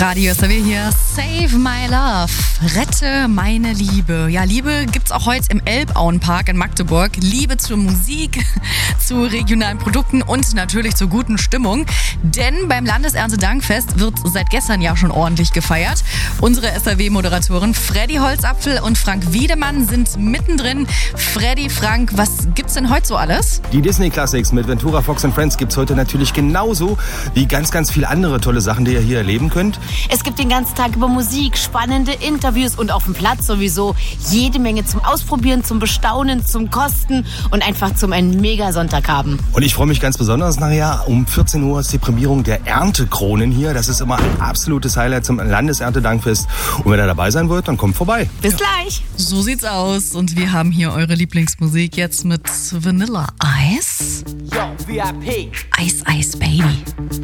Radio SAW hier, Save My Love, rette meine Liebe. Ja, Liebe gibt's auch heute im Elbauenpark in Magdeburg. Liebe zur Musik, zu regionalen Produkten und natürlich zur guten Stimmung. Denn beim Landeserntedankfest wird seit gestern ja schon ordentlich gefeiert. Unsere SAW-Moderatoren Freddy Holzapfel und Frank Wiedemann sind mittendrin. Freddy, Frank, was gibt's denn heute so alles? Die Disney Classics mit Ventura, Fox and Friends gibt's heute natürlich genauso wie ganz viele andere tolle Sachen, die ihr hier erleben könnt. Es gibt den ganzen Tag über Musik, spannende Interviews und auf dem Platz sowieso jede Menge zum Ausprobieren, zum Bestaunen, zum Kosten und einfach zum einen Mega-Sonntag haben. Und ich freue mich ganz besonders nachher. Um 14 Uhr ist die Prämierung der Erntekronen hier. Das ist immer ein absolutes Highlight zum Landeserntedankfest. Und wenn ihr dabei sein wollt, dann kommt vorbei. Bis gleich. So sieht's aus. Und wir haben hier eure Lieblingsmusik jetzt mit Vanilla Ice. Yo, VIP. Ice Ice Baby.